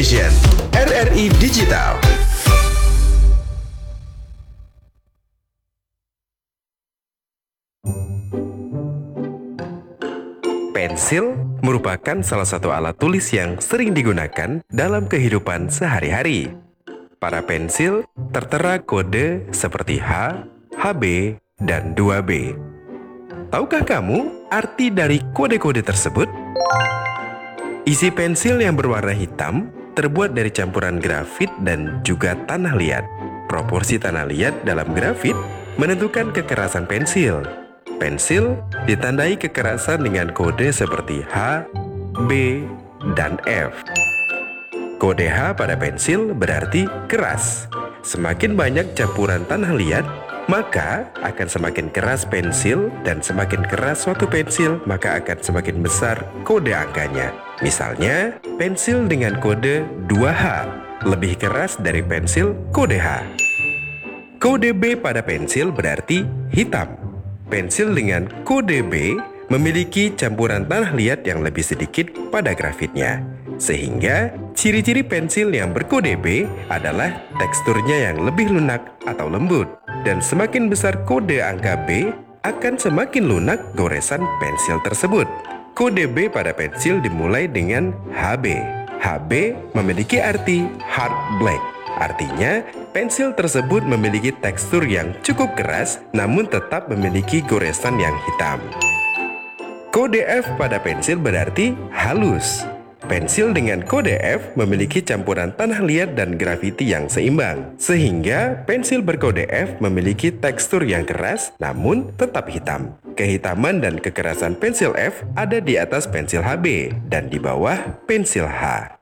Education, RRI Digital. Pensil merupakan salah satu alat tulis yang sering digunakan dalam kehidupan sehari-hari. Pada pensil tertera kode seperti H, HB, dan 2B. Tahukah kamu arti dari kode-kode tersebut? Isi pensil yang berwarna hitam terbuat dari campuran grafit dan juga tanah liat. Proporsi tanah liat dalam grafit menentukan kekerasan pensil. Pensil ditandai kekerasan dengan kode seperti H, B, dan F. Kode H pada pensil berarti keras. Semakin banyak campuran tanah liat, maka akan semakin keras pensil, dan semakin keras suatu pensil, maka akan semakin besar kode angkanya. Misalnya, pensil dengan kode 2H lebih keras dari pensil kode H. Kode B pada pensil berarti hitam. Pensil dengan kode B memiliki campuran tanah liat yang lebih sedikit pada grafitnya. Sehingga ciri-ciri pensil yang berkode B adalah teksturnya yang lebih lunak atau lembut. Dan semakin besar kode angka B, akan semakin lunak goresan pensil tersebut. Kode B pada pensil dimulai dengan HB. HB memiliki arti hard black. Artinya, pensil tersebut memiliki tekstur yang cukup keras, namun tetap memiliki goresan yang hitam. Kode F pada pensil berarti halus. Pensil dengan kode F memiliki campuran tanah liat dan grafiti yang seimbang, sehingga pensil berkode F memiliki tekstur yang keras, namun tetap hitam. Kehitaman dan kekerasan pensil F ada di atas pensil HB dan di bawah pensil H.